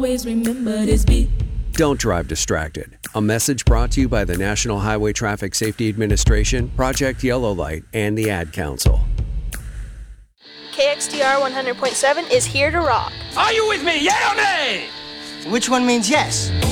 Always remember this beat. Don't drive distracted. A message brought to you by the National Highway Traffic Safety Administration, Project Yellow Light, and the Ad Council. KXTR 100.7 is here to rock. Are you with me, yeah or nay? Which one means yes?